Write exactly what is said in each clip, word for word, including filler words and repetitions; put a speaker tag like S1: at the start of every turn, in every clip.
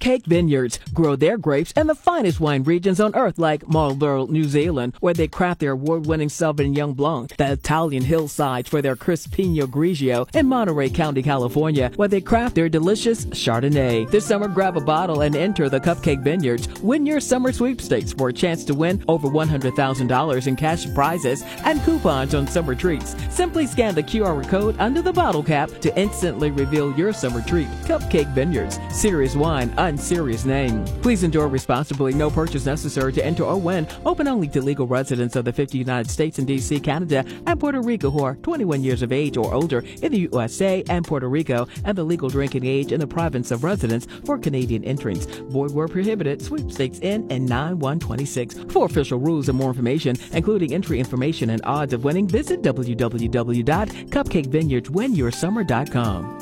S1: Cupcake Vineyards grow their grapes in the finest wine regions on earth like Marlborough, New Zealand, where they craft their award-winning Sauvignon Blanc, the Italian hillsides for their crisp Pinot Grigio, and Monterey County, California, where they craft their delicious Chardonnay. This summer, grab a bottle and enter the Cupcake Vineyards Win Your Summer Sweepstakes for a chance to win over one hundred thousand dollars in cash prizes and coupons on summer treats. Simply scan the Q R code under the bottle cap to instantly reveal your summer treat. Cupcake Vineyards, serious wine, unserious name. Please enjoy responsibly. No purchase necessary to enter or win. Open only to legal residents of the fifty United States and D C, Canada, and Puerto Rico who are twenty-one years of age or older in the U S A and Puerto Rico, and the legal drinking age in the province of residence for Canadian entrants. Void where prohibited. Sweepstakes in and nine one twenty-six. For official rules and more information, including entry information and odds of winning, visit w w w dot cupcake vineyards win your summer dot com.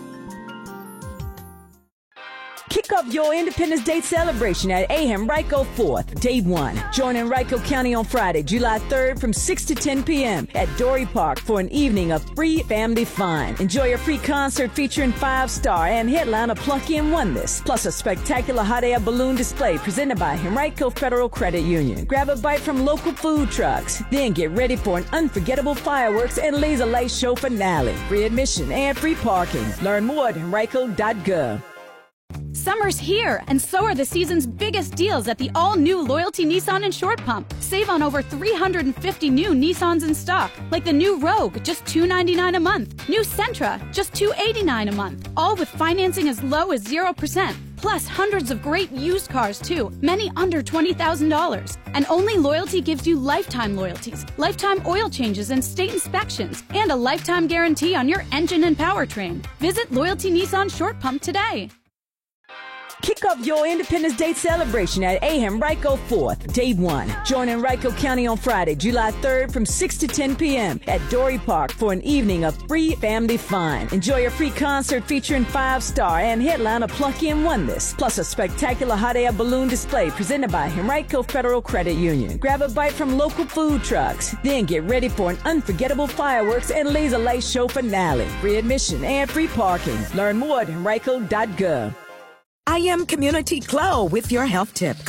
S2: Kick off your Independence Day celebration at A. Henrico fourth, Day one. Join Henrico County on Friday, July third from six to ten p.m. at Dory Park for an evening of free family fun. Enjoy a free concert featuring Five Star and headliner Plucky and Oneness, plus a spectacular hot air balloon display presented by Henrico Federal Credit Union. Grab a bite from local food trucks, then get ready for an unforgettable fireworks and laser light show finale. Free admission and free parking. Learn more at henrico dot gov.
S3: Summer's here, and so are the season's biggest deals at the all-new Loyalty Nissan and Short Pump. Save on over three hundred fifty new Nissans in stock, like the new Rogue, just two hundred ninety-nine dollars a month. New Sentra, just two hundred eighty-nine dollars a month. All with financing as low as zero percent. Plus, hundreds of great used cars, too, many under twenty thousand dollars. And only Loyalty gives you lifetime loyalties, lifetime oil changes and state inspections, and a lifetime guarantee on your engine and powertrain. Visit Loyalty Nissan Short Pump today.
S2: Kick off your Independence Day celebration at A. Henrico fourth, Day one. Join Henrico County on Friday, July third from six to ten p.m. at Dory Park for an evening of free family fun. Enjoy a free concert featuring Five Star and headliner Plucky and Oneness, plus a spectacular hot air balloon display presented by Henrico Federal Credit Union. Grab a bite from local food trucks, then get ready for an unforgettable fireworks and laser light show finale. Free admission and free parking. Learn more at henrico dot gov.
S4: I am Community Clo with your health tip.